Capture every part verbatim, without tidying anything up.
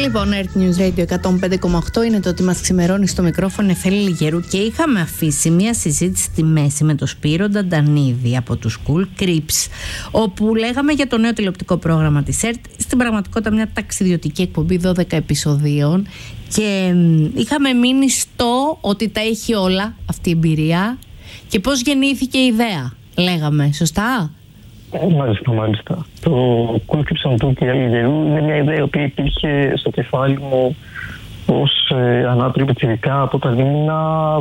Λοιπόν, Earth News Radio εκατόν πέντε κόμμα οκτώ είναι το ότι μας ξημερώνει στο μικρόφωνο Εφέλη Λιγερού και είχαμε αφήσει μια συζήτηση στη μέση με τον Σπύρο Νταντανίδη από τους Cool Creeps, όπου λέγαμε για το νέο τηλεοπτικό πρόγραμμα της Earth, στην πραγματικότητα μια ταξιδιωτική εκπομπή δώδεκα επεισοδίων, και είχαμε μείνει στο ότι τα έχει όλα αυτή η εμπειρία και πώς γεννήθηκε η ιδέα, λέγαμε, σωστά? Μάλιστα, μάλιστα. Το Cool Creeps του κ. Λιγερού είναι μια ιδέα που υπήρχε στο κεφάλι μου ως ε, ανάπηρη πιτσιρικά από τα δίμηνα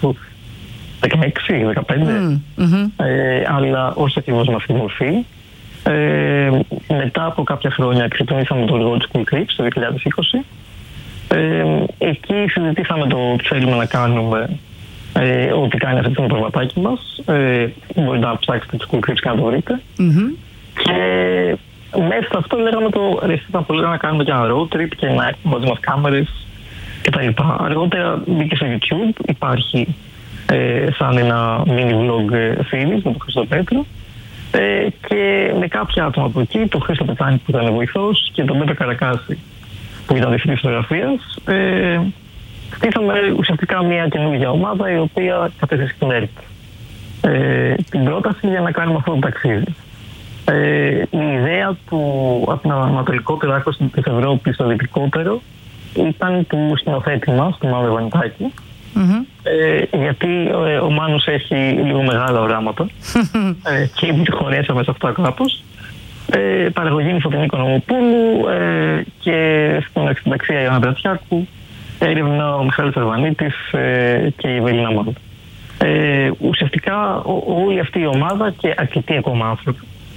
δεκαέξι δεκαπέντε, mm, mm-hmm. ε, αλλά όχι ακριβώς με αυτή τη μορφή. Ε, μετά από κάποια χρόνια ξεκινήσαμε το έργο της Cool Creeps το δύο χιλιάδες είκοσι. Ε, εκεί συζητήσαμε το τι θέλουμε να κάνουμε, ε, ό,τι κάνει αυτό το προγραμματάκι μας. Ε, μπορείτε να ψάξετε τους Cool Creeps και να το βρείτε. Mm-hmm. Και μέσα σε αυτό λέγαμε το ρε, ήταν πολύ να κάνουμε και ένα road trip και να έχουμε μαζί μας κάμερες κτλ. Αργότερα μπήκε στο YouTube, υπάρχει ε, σαν ένα mini vlog series με τον Χρήστο Πέτρο, ε, και με κάποια άτομα από εκεί, τον Χρήστο Πετάνη που ήταν βοηθός και τον Πέτρο Καρακάση που ήταν διευθυντής φωτογραφίας, ε, στήσαμε ουσιαστικά μια καινούργια ομάδα η οποία κατέθεσε στην Earth ε, την πρόταση για να κάνουμε αυτό το ταξίδι. Ε, η ιδέα του από την ανατολικότερο άκρο της Ευρώπης στο δυτικότερο ήταν του σκηνοθέτη μας, του Μάνου Βανιτάκη, mm-hmm. ε, γιατί ε, ο Μάνος έχει λίγο μεγάλα οράματα ε, και μου τη χωρέσαμε σε αυτά κάπως. Ε, παραγωγή είναι Φωτεινή Οικονομοπούλου ε, και στην αξινταξία Ιωάννα Μπρατιάκου, έρευνα ο Μιχάλης Αρβανίτης ε, και η Ευελίνα Μάντα. Ε, ουσιαστικά ό, όλη αυτή η ομάδα και αρκετοί ακόμα άνθρωποι,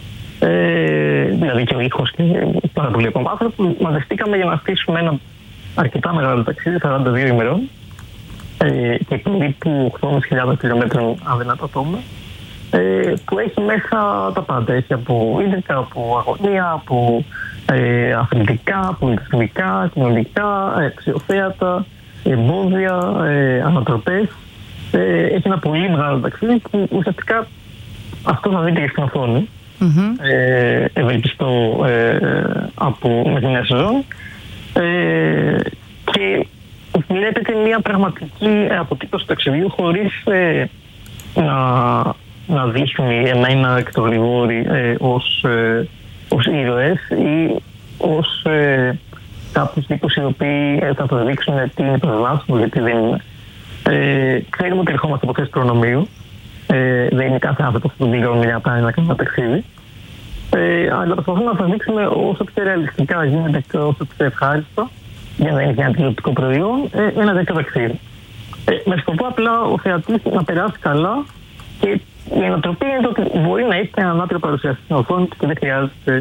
ε, δηλαδή και ο ήχος και πάρα πολλοί ακόμα άνθρωποι, μαζευτήκαμε για να στήσουμε ένα αρκετά μεγάλο ταξίδι, σαράντα δύο ημερών ε, και περίπου οκτώ χιλιάδες χιλιόμετρων, αν δεν απατώμε, ε, που έχει μέσα τα πάντα. Έχει από ίδρυκα, από αγωνία, από ε, αθλητικά, πολιτισμικά, κοινωνικά, αξιοθέατα, εμπόδια, ε, ανατροπές. Ε, έχει ένα πολύ μεγάλο ταξίδι που ουσιαστικά αυτό θα δείτε και στην οθόνη. Mm-hmm. Ε, ευελπιστώ ε, από με την νέα σεζόν. Ε, και βλέπετε μια πραγματική αποτύπωση του ταξιδιού χωρίς ε, να, να δείχνει εμένα εκ το γρηγόρη ε, ως, ε, ως ήρωες ή ως ε, κάποιους τύπους οι οποίοι ε, θα το δείξουν τι είναι το δεδάσιμο, γιατί δεν είναι. Ε, ξέρουμε ότι ερχόμαστε από θέση προνομίου. Ε, δεν είναι κάθε άνθρωπο που πληρώνει για να πάει να κάνει ένα ταξίδι. Ε, αλλά προσπαθούμε να σας δείξουμε όσο πιο ρεαλιστικά γίνεται και όσο πιο ευχάριστα, για να είναι και ένα τηλεοπτικό προϊόν, ε, ένα τέτοιο ταξίδι. Ε, με σκοπό απλά ο θεατής να περάσει καλά, και η ανατροπή είναι ότι μπορεί να έχει έναν άτομο παρουσιαστή στην οθόνη και δεν χρειάζεται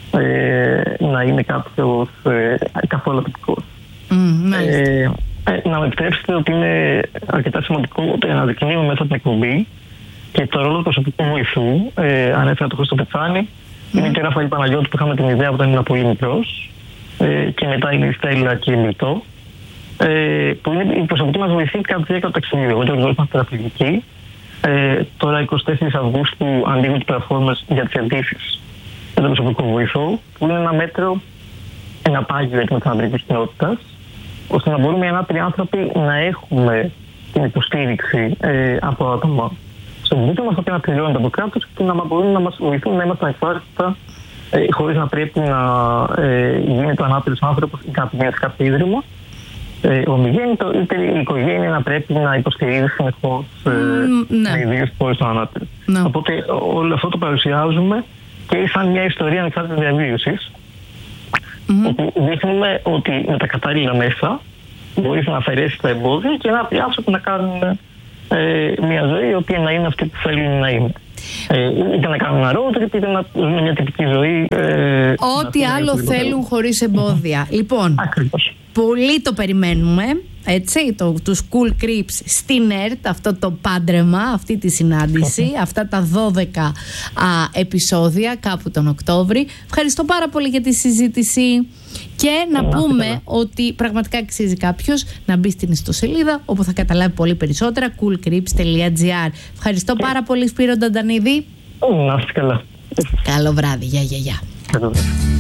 ε, να είναι κάποιος ε, καθόλου τυπικός. Mm, nice. ε, ε, να με επιτρέψετε ότι είναι αρκετά σημαντικό ότι αναδεικνύουμε μέσα από την εκπομπή και το ρόλο του προσωπικού βοηθού. Ε, ανέφερα τον Χρήστο Πετσάνη. Mm. Είναι και ο Ραφαήλ Παναγιώτη που είχαμε την ιδέα όταν ήμουν πολύ μικρός. Ε, και μετά είναι η Στέλλα και η Μιλτό. Ε, που είναι η προσωπική μας βοηθή κατά τη διάρκεια του ταξιδιού. Εγώ και ο Γιώργος είμαστε θεραπευτικοί. Ε, τώρα εικοστή τέσσερις Αυγούστου ανοίγουν τις πλατφόρμες για τις αιτήσεις για τον προσωπικό βοηθό, που είναι ένα μέτρο, ένα πάγιο για την ανδρικής κοινότητας, ώστε να μπορούμε οι ανάπηροι άνθρωποι να έχουμε την υποστήριξη ε, από άτομα στον πλούτο μας, ότι να πληρώνονται από κράτος και να μπορούν να μας βοηθούν να είμαστε ανεξάρτητα, ε, χωρίς να πρέπει να ε, γίνεται ο ανάπηρος άνθρωπος ή να πηγαίνει σε κάποιο ίδρυμα. Ε, ο ομιγέννητο είτε η οικογένεια να πρέπει να υποστηρίζει συνεχώς ε, mm, ναι. με ιδίους πόρους των ανάπηρων. Ναι. Οπότε όλο αυτό το παρουσιάζουμε και σαν μια ιστορία ανεξάρτητης διαβίωσης, mm-hmm. όπου δείχνουμε ότι με τα κατάλληλα μέσα μπορείς να αφαιρέσεις τα εμπόδια και να πει άνθρωποι να κάνουν ε, μια ζωή η οποία να είναι αυτή που θέλουν να είναι. Ε, είτε να κάνουν ένα road trip, είτε να ζουν μια τυπική ζωή. Ε, Ό,τι άλλο θέλουν χωρίς εμπόδια. Mm-hmm. Λοιπόν, ακριβώς. Πολύ το περιμένουμε, έτσι, το, τους Cool Creeps στην Earth, αυτό το πάντρεμα, αυτή τη συνάντηση, αυτά τα δώδεκα α, επεισόδια κάπου τον Οκτώβρη. Ευχαριστώ πάρα πολύ για τη συζήτηση και να yeah, πούμε yeah. ότι πραγματικά αξίζει κάποιος να μπει στην ιστοσελίδα όπου θα καταλάβει πολύ περισσότερα, cool creeps τελεία gr. Ευχαριστώ yeah. πάρα πολύ, Σπύρο Νταντανίδη. Να είστε καλά. Καλό βράδυ, γεια γεια γεια. Καλό βράδυ.